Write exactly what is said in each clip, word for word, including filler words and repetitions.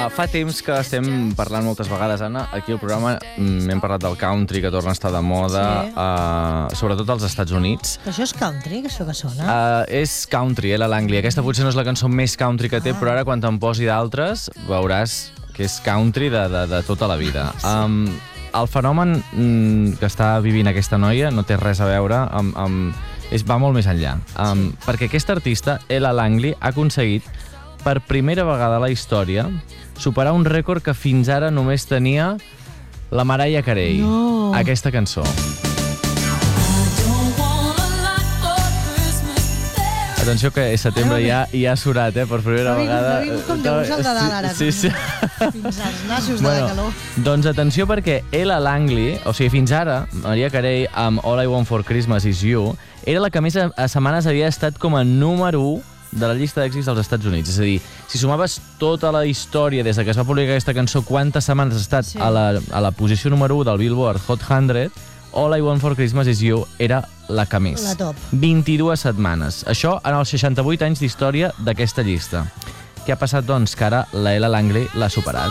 Uh, fa temps que estem parlant moltes vegades, Anna, aquí al programa mm, hem parlat del country, que torna a estar de moda, Sí. uh, sobretot als Estats Units. Però això és country, que això que sona? Uh, és country, eh, la Langley. Aquesta potser no és la cançó més country que té, Ah. però ara quan te'n posi d'altres veuràs que és country de, de, de tota la vida. Sí. Um, el fenomen mm, que està vivint aquesta noia no té res a veure amb... amb és, va molt més enllà. Um, sí. Perquè aquesta artista, Ella Langley, ha aconseguit per primera vegada a la història superar un rècord que fins ara només tenia la Mariah Carey. No. Aquesta cançó. Atenció que setembre ja, ja ha surat, eh, per primera M'ha vingut- vegada. m'ha vingut com Déu se'l de dalt, ara. Sí, sí. Fins als nassos de la calor. Doncs atenció perquè Ella Langley, o sigui, fins ara, Mariah Carey amb All I Want for Christmas Is You, era la que més a, a setmanes havia estat com a número u de la llista d'èxits dels Estats Units. És a dir, si sumaves tota la història des de que es va publicar aquesta cançó, quantes setmanes ha estat Sí. a, la, a la posició número u del Billboard Hot cent, All I Want for Christmas Is You era la que més. La top. vint-i-dues setmanes. Això en els seixanta-vuit anys d'història d'aquesta llista. Què ha passat, doncs? Que ara la Ella Langley l'ha superat.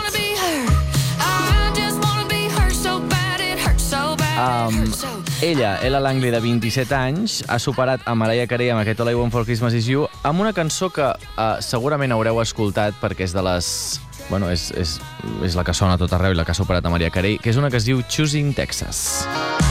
Um, ella, Ella Langley, de vint-i-set anys, ha superat a Mariah Carey amb aquest All I Want for Christmas Is You amb una cançó que uh, segurament haureu escoltat perquè és de les... Bueno, és, és, és la que sona a tot arreu i la que ha superat a Mariah Carey, que és una que es diu Choosing Texas.